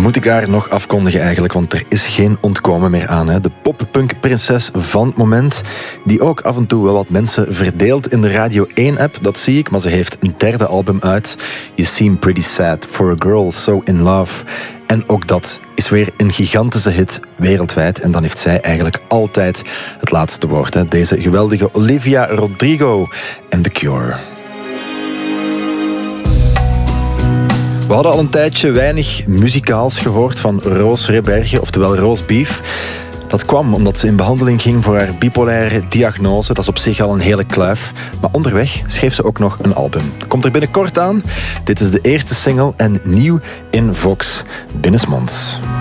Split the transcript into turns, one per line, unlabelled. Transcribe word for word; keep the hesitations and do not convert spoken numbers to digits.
moet ik haar nog afkondigen eigenlijk, want er is geen ontkomen meer aan. Hè. De pop-punk-prinses van het moment, die ook af en toe wel wat mensen verdeelt in de Radio één-app, dat zie ik, maar ze heeft een derde album uit. You Seem Pretty Sad for a Girl So In Love. En ook dat is weer een gigantische hit wereldwijd. En dan heeft zij eigenlijk altijd het laatste woord. Hè. Deze geweldige Olivia Rodrigo en The Cure. We hadden al een tijdje weinig muzikaals gehoord van Roos Reberge, oftewel Roos Beef. Dat kwam omdat ze in behandeling ging voor haar bipolaire diagnose. Dat is op zich al een hele kluif. Maar onderweg schreef ze ook nog een album. Dat komt er binnenkort aan. Dit is de eerste single en nieuw in Vox binnensmonds.